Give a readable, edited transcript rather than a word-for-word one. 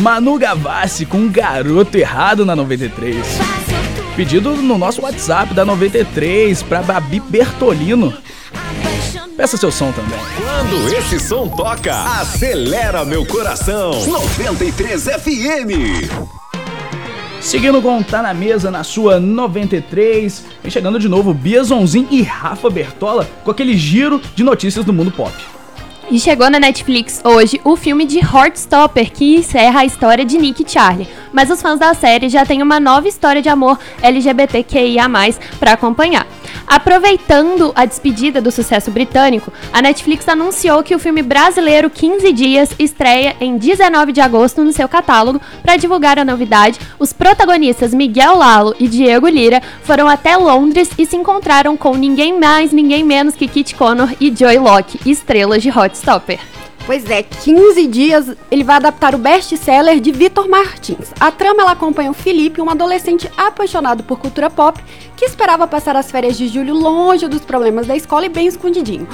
Manu Gavassi com Garoto Errado na 93. Pedido no nosso WhatsApp da 93 pra Babi Bertolino. Peça seu som também. Quando esse som toca, acelera meu coração. 93 FM. Seguindo com Tá Na Mesa na sua 93, vem chegando de novo Bia Zonzin e Rafa Bertola com aquele giro de notícias do mundo pop. E chegou na Netflix hoje o filme de Heartstopper, que encerra a história de Nick e Charlie. Mas os fãs da série já têm uma nova história de amor LGBTQIA+, para acompanhar. Aproveitando a despedida do sucesso britânico, a Netflix anunciou que o filme brasileiro 15 Dias estreia em 19 de agosto no seu catálogo. Para divulgar a novidade, os protagonistas Miguel Lalo e Diego Lira foram até Londres e se encontraram com ninguém mais, ninguém menos que Kit Connor e Joy Locke, estrelas de Heartstopper. Pois é, 15 Dias, ele vai adaptar o best-seller de Vitor Martins. A trama ela acompanha o Felipe, um adolescente apaixonado por cultura pop, que esperava passar as férias de julho longe dos problemas da escola e bem escondidinho.